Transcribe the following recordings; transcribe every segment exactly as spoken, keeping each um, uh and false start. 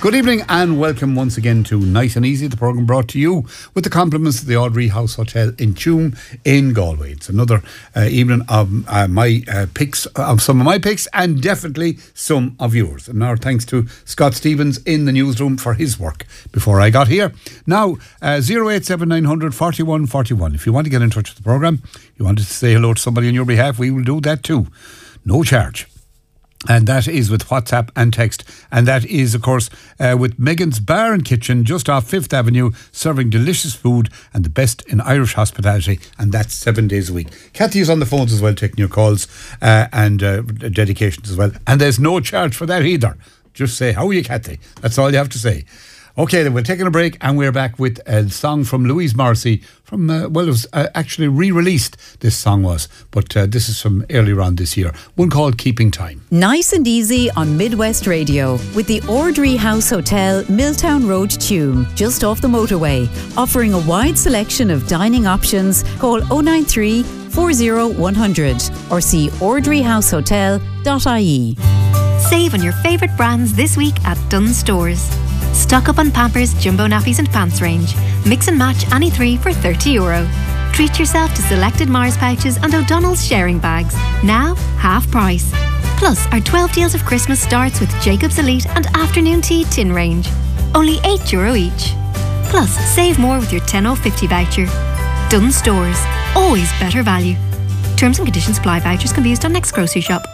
Good evening and welcome once again to Nice and Easy, the programme brought to you with the compliments of the Audrey House Hotel in Tuam in Galway. It's another uh, evening of uh, my uh, picks, of some of my picks and definitely some of yours. And our thanks to Scott Stevens in the newsroom for his work before I got here. Now, uh, zero eight seven nine hundred forty-one forty-one. If you want to get in touch with the programme, you wanted to say hello to somebody on your behalf, we will do that too. No charge. And that is with WhatsApp and text. And that is, of course, uh, with Megan's Bar and Kitchen just off Fifth Avenue, serving delicious food and the best in Irish hospitality. And that's seven days a week. Kathy is on the phones as well, taking your calls uh, and uh, dedications as well. And there's no charge for that either. Just say, how are you, Kathy? That's all you have to say. Okay, then we're taking a break and we're back with a song from Louise Morrissey from, uh, well, it was uh, actually re-released, this song was, but uh, this is from earlier on this year, one called Keeping Time. Nice and Easy on Midwest Radio with the Audrey House Hotel, Milltown Road, Tuam, just off the motorway, offering a wide selection of dining options. Call oh nine three, four oh one hundred or see audrey house hotel dot I E. Save on your favourite brands this week at Dunnes Stores. Stock up on Pampers, Jumbo Nappies and Pants range. Mix and match any three for thirty euro. Treat yourself to selected Mars pouches and O'Donnell's sharing bags. Now, half price. Plus, our twelve deals of Christmas starts with Jacob's Elite and Afternoon Tea tin range. Only eight euro each. Plus, save more with your ten oh fifty voucher. Dunnes Stores. Always better value. Terms and conditions apply. Vouchers can be used on next grocery shop.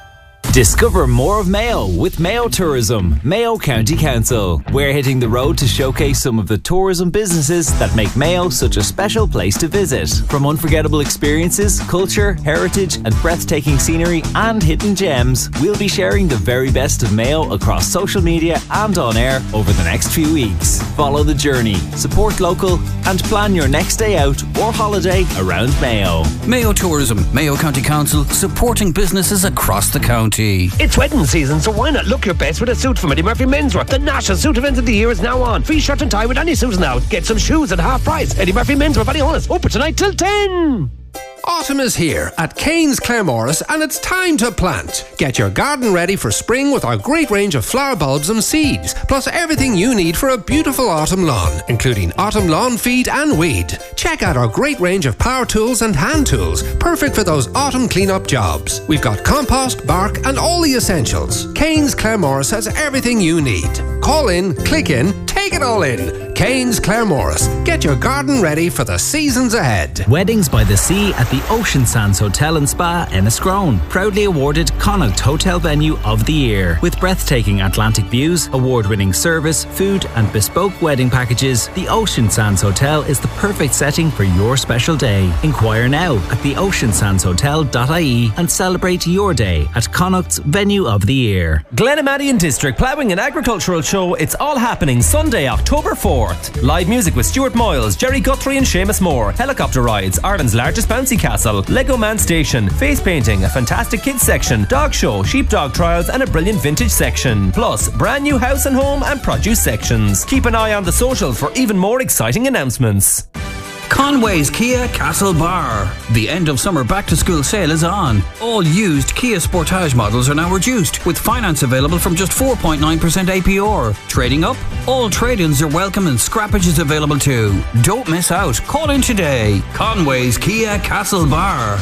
Discover more of Mayo with Mayo Tourism, Mayo County Council. We're hitting the road to showcase some of the tourism businesses that make Mayo such a special place to visit. From unforgettable experiences, culture, heritage and breathtaking scenery and hidden gems, we'll be sharing the very best of Mayo across social media and on air over the next few weeks. Follow the journey, support local and plan your next day out or holiday around Mayo. Mayo Tourism, Mayo County Council, supporting businesses across the county. It's wedding season, so why not look your best with a suit from Eddie Murphy Menswear? The national suit event of the year is now on. Free shirt and tie with any suit now. Get some shoes at half price. Eddie Murphy Menswear, Ballyhonus, open tonight till ten. Autumn is here at Kane's Claremorris and it's time to plant. Get your garden ready for spring with our great range of flower bulbs and seeds, plus everything you need for a beautiful autumn lawn, including autumn lawn feed and weed. Check out our great range of power tools and hand tools, perfect for those autumn clean-up jobs. We've got compost, bark and all the essentials. Kane's Claremorris has everything you need. Call in, click in, take it all in. Kane's Claremorris. Get your garden ready for the seasons ahead. Weddings by the Sea at the Ocean Sands Hotel and Spa, Enniscrone. Proudly awarded Connacht Hotel Venue of the Year. With breathtaking Atlantic views, award-winning service, food and bespoke wedding packages, the Ocean Sands Hotel is the perfect setting for your special day. Inquire now at the ocean sands hotel dot I E and celebrate your day at Connacht's Venue of the Year. Glenamadian District Ploughing and Agricultural Show. It's all happening Sunday, October fourth. Live music with Stuart Moyles, Jerry Guthrie and Seamus Moore. Helicopter rides, Ireland's largest bouncy castle, Lego Man Station, face painting, a fantastic kids section, dog show, sheepdog trials and a brilliant vintage section. Plus, brand new house and home and produce sections. Keep an eye on the socials for even more exciting announcements. Conway's Kia Castlebar. The end of summer back to school sale is on. All used Kia Sportage models are now reduced, with finance available from just four point nine percent A P R. Trading up? All trade-ins are welcome and scrappage is available too. Don't miss out. Call in today. Conway's Kia Castlebar.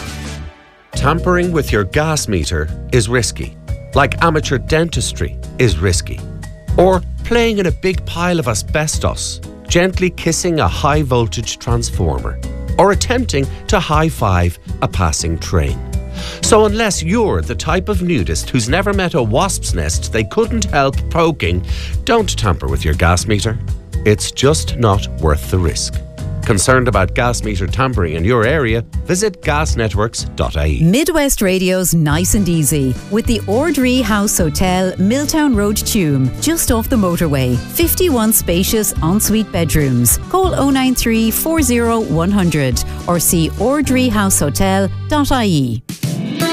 Tampering with your gas meter is risky, like amateur dentistry is risky. Or playing in a big pile of asbestos, gently kissing a high-voltage transformer, or attempting to high-five a passing train. So unless you're the type of nudist who's never met a wasp's nest they couldn't help poking, don't tamper with your gas meter. It's just not worth the risk. Concerned about gas meter tampering in your area? Visit gas networks dot I E. Midwest Radio's Nice and Easy with the Audrey House Hotel, Milltown Road, Tuam, just off the motorway. fifty-one spacious ensuite bedrooms. Call oh nine three, four oh one hundred or see audrey house hotel dot I E.